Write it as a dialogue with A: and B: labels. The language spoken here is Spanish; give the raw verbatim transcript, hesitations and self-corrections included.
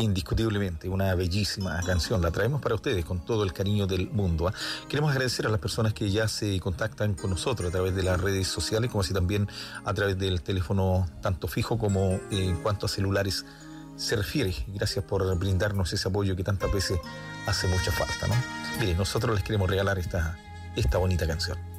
A: Indiscutiblemente, una bellísima canción. La traemos para ustedes con todo el cariño del mundo. ¿eh? Queremos agradecer a las personas que ya se contactan con nosotros a través de las redes sociales, como así también a través del teléfono tanto fijo como eh, en cuanto a celulares se refiere. Gracias por brindarnos ese apoyo que tantas veces hace mucha falta, ¿no? Miren, nosotros les queremos regalar esta, esta bonita canción.